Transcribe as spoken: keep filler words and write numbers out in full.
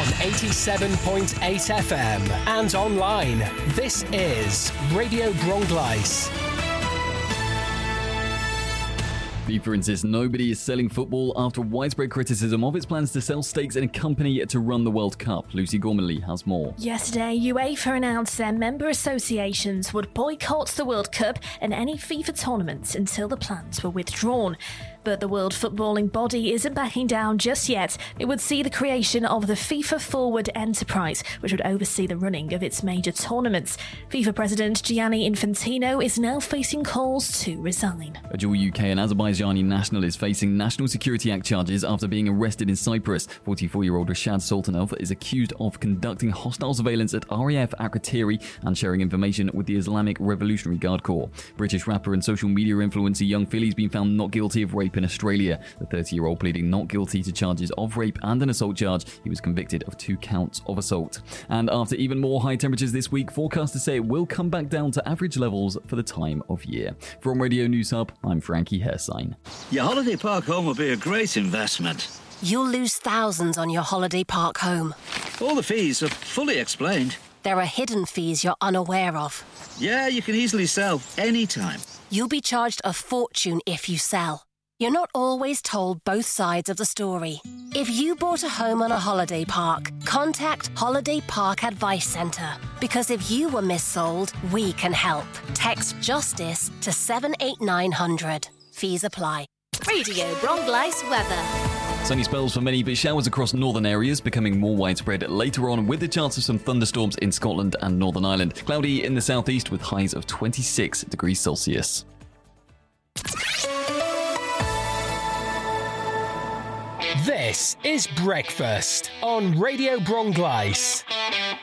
on eighty-seven point eight F M and online. This is Radio Brongleis. FIFA insists nobody is selling football after widespread criticism of its plans to sell stakes in a company to run the World Cup. Lucy Gormley has more. Yesterday, UEFA announced their member associations would boycott the World Cup and any FIFA tournaments until the plans were withdrawn. But the World Footballing Body isn't backing down just yet. It would see the creation of the FIFA Forward Enterprise, which would oversee the running of its major tournaments. FIFA President Gianni Infantino is now facing calls to resign. A dual U K and Azerbaijani national is facing National Security Act charges after being arrested in Cyprus. forty-four-year-old Rashad Sultanov is accused of conducting hostile surveillance at R A F Akrotiri and sharing information with the Islamic Revolutionary Guard Corps. British rapper and social media influencer Young Philly's been found not guilty of rape in Australia. The thirty-year-old pleading not guilty to charges of rape and an assault charge. He was convicted of two counts of assault. And after even more high temperatures this week, forecasters say it will come back down to average levels for the time of year. From Radio News Hub, I'm Frankie Hairsign. Your holiday park home will be a great investment. You'll lose thousands on your holiday park home. All the fees are fully explained. There are hidden fees you're unaware of. Yeah, you can easily sell anytime. You'll be charged a fortune if you sell. You're not always told both sides of the story. If you bought a home on a holiday park, contact Holiday Park Advice Centre. Because if you were missold, we can help. Text JUSTICE to seven eight nine hundred. Fees apply. Radio Brongleis weather. Sunny spells for many, but showers across northern areas becoming more widespread later on, with the chance of some thunderstorms in Scotland and Northern Ireland. Cloudy in the southeast with highs of twenty-six degrees Celsius. This is Breakfast on Radio Brongleis.